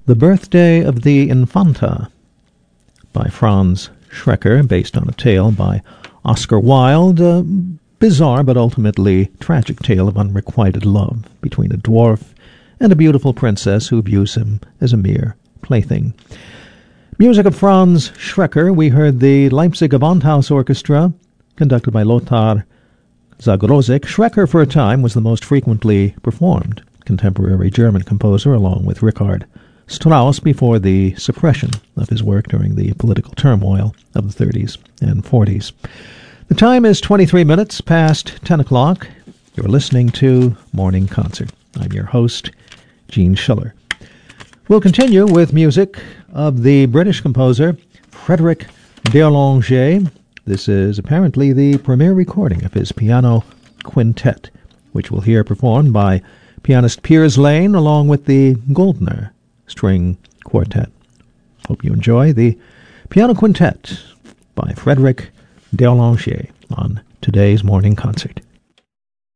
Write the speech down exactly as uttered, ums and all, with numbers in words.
The Birthday of the Infanta by Franz Schrecker, based on a tale by Oscar Wilde, a bizarre but ultimately tragic tale of unrequited love between a dwarf and a beautiful princess who views him as a mere plaything. Music of Franz Schrecker. We heard the Leipzig Gewandhaus Orchestra, conducted by Lothar Zagrozik. Schrecker, for a time, was the most frequently performed contemporary German composer, along with Richard Strauss, before the suppression of his work during the political turmoil of the thirties and forties. The time is twenty-three minutes past ten o'clock. You're listening to Morning Concert. I'm your host, Gene Schiller. We'll continue with music of the British composer Frédéric d'Erlanger. This is apparently the premiere recording of his piano quintet, which we'll hear performed by pianist Piers Lane along with the Goldner String Quartet. Hope you enjoy the piano quintet by Frédéric d'Erlanger on today's Morning Concert.